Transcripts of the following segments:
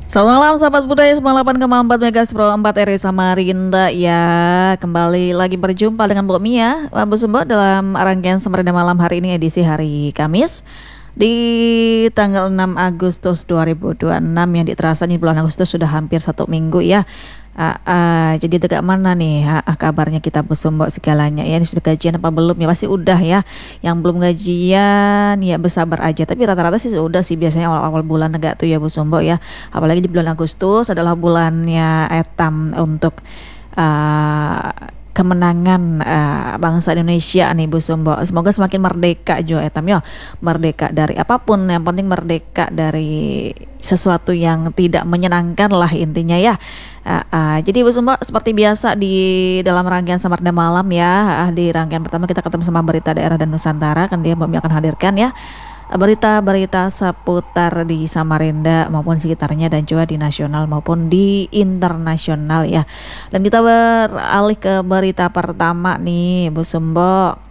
Selamat malam sahabat budaya 98,4 Megas Pro 4 RI Samarinda ya. Kembali lagi berjumpa dengan Bu Mia Bu Sumbo dalam rangkaian Samarinda Malam hari ini edisi hari Kamis di tanggal 6 Agustus 2026 yang terasa nih bulan Agustus sudah hampir 1 minggu ya. Jadi dekat mana nih kabarnya kita Bu Sumbo segalanya ya. Ini sudah gajian apa belum ya? Pasti udah ya. Yang belum gajian ya bersabar aja. Tapi rata-rata sih sudah sih, biasanya awal-awal bulan agak tuh ya Bu Sumbo ya. Apalagi di bulan Agustus adalah bulannya etam untuk uh, kemenangan bangsa Indonesia nih Bu Sumbo. Semoga semakin merdeka juga etam ya. Merdeka dari apapun, yang penting merdeka dari sesuatu yang tidak menyenangkan lah intinya ya. Jadi Bu Sumbo seperti biasa di dalam rangkaian Samarinda Malam ya, di rangkaian pertama kita ketemu sama berita daerah dan Nusantara, kan dia akan hadirkan ya berita-berita seputar di Samarinda maupun sekitarnya dan juga di nasional maupun di internasional ya. Dan kita beralih ke berita pertama nih Bu Sumbo.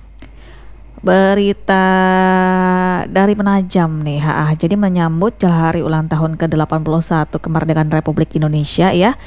Berita dari Penajam nih. Jadi menyambut hari ulang tahun ke-81 kemerdekaan Republik Indonesia ya.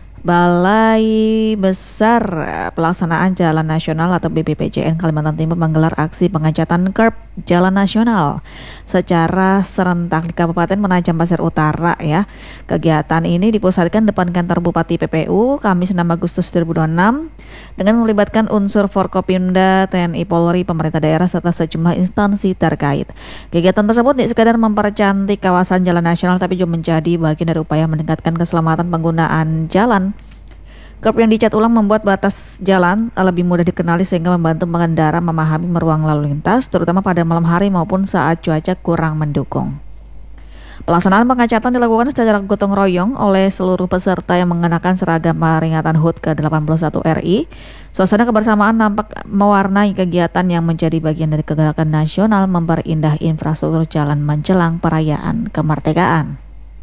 Balai Besar Pelaksanaan Jalan Nasional atau BPPJN Kalimantan Timur menggelar aksi pengecatan kerb Jalan Nasional secara serentak di Kabupaten Penajam Pasir Utara ya. Kegiatan ini dipusatkan depan kantor Bupati PPU Kamis 6 Agustus 2026 dengan melibatkan unsur Forkopimda, TNI Polri, pemerintah daerah serta sejumlah instansi terkait. Kegiatan tersebut tidak sekadar mempercantik kawasan jalan nasional tapi juga menjadi bagian dari upaya meningkatkan keselamatan penggunaan jalan. Kerb yang dicat ulang membuat batas jalan lebih mudah dikenali sehingga membantu pengendara memahami ruang lalu lintas, terutama pada malam hari maupun saat cuaca kurang mendukung. Pelaksanaan pengecatan dilakukan secara gotong royong oleh seluruh peserta yang mengenakan seragam peringatan HUT ke-81 RI. Suasana kebersamaan nampak mewarnai kegiatan yang menjadi bagian dari kegerakan nasional memperindah infrastruktur jalan menjelang perayaan kemerdekaan.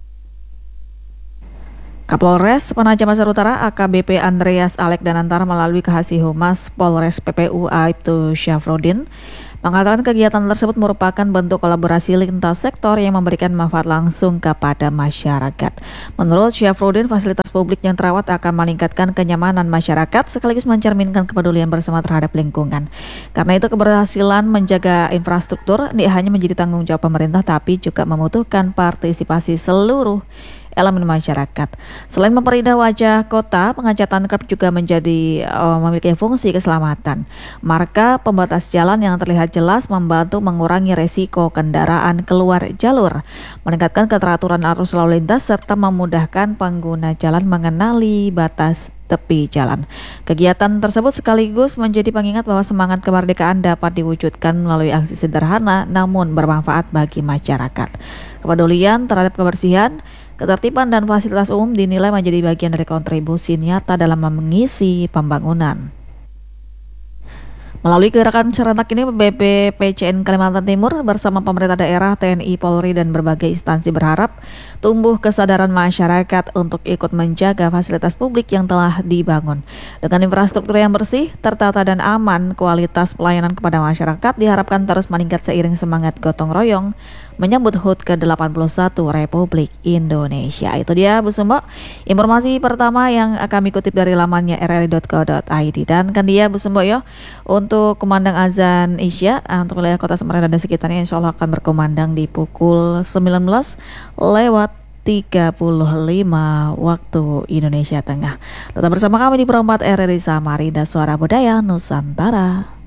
Kapolres Penajam Pasir Utara AKBP Andreas Alek Danantara melalui Kasih-Humas Polres PPU Aibtu Syafruddin mengatakan kegiatan tersebut merupakan bentuk kolaborasi lintas sektor yang memberikan manfaat langsung kepada masyarakat. Menurut Syafruddin, fasilitas publik yang terawat akan meningkatkan kenyamanan masyarakat sekaligus mencerminkan kepedulian bersama terhadap lingkungan. Karena itu keberhasilan menjaga infrastruktur tidak hanya menjadi tanggung jawab pemerintah tapi juga membutuhkan partisipasi seluruh elemen masyarakat. Selain memperindah wajah kota, pengecatan kerb juga memiliki fungsi keselamatan. Marka pembatas jalan yang terlihat jelas membantu mengurangi resiko kendaraan keluar jalur, meningkatkan keteraturan arus lalu lintas serta memudahkan pengguna jalan mengenali batas tepi jalan. Kegiatan tersebut sekaligus menjadi pengingat bahwa semangat kemerdekaan dapat diwujudkan melalui aksi sederhana namun bermanfaat bagi masyarakat. Kepedulian terhadap kebersihan, ketertiban dan fasilitas umum dinilai menjadi bagian dari kontribusi nyata dalam mengisi pembangunan. Melalui gerakan serentak ini, BPPJN Kalimantan Timur bersama pemerintah daerah, TNI, Polri, dan berbagai instansi berharap tumbuh kesadaran masyarakat untuk ikut menjaga fasilitas publik yang telah dibangun. Dengan infrastruktur yang bersih, tertata, dan aman, kualitas pelayanan kepada masyarakat diharapkan terus meningkat seiring semangat gotong royong menyambut HUT ke-81 Republik Indonesia. Itu dia Bu Sumbo, informasi pertama yang kami kutip dari lamannya rri.co.id. Dan kan dia Bu Sumbo ya, untuk kumandang azan Isya untuk wilayah kota Samarinda dan sekitarnya insya Allah akan berkumandang di pukul 19:35 waktu Indonesia Tengah. Tetap bersama kami di Pro 4 RRI Samarinda, Suara Budaya Nusantara.